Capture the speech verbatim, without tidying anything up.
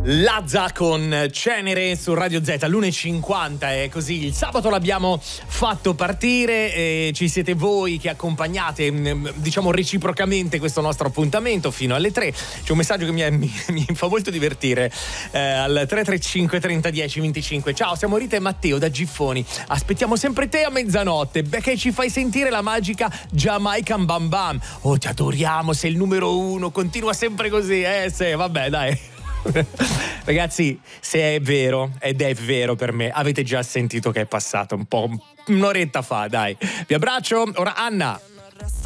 Lazza con Cenere su Radio Z, l'una e cinquanta è così, il sabato l'abbiamo fatto partire e ci siete voi che accompagnate, diciamo reciprocamente, questo nostro appuntamento fino alle tre. C'è un messaggio che mi, mi, mi fa molto divertire eh, al tre tre cinque trenta dieci venticinque. Ciao, siamo Rita e Matteo da Giffoni, aspettiamo sempre te a mezzanotte perché ci fai sentire la magica Jamaican Bam Bam. Oh, ti adoriamo, sei il numero uno, continua sempre così, eh sì, vabbè dai. Ragazzi, se è vero, ed è vero per me, avete già sentito che è passato un po' un'oretta fa, dai. Vi abbraccio, ora Anna.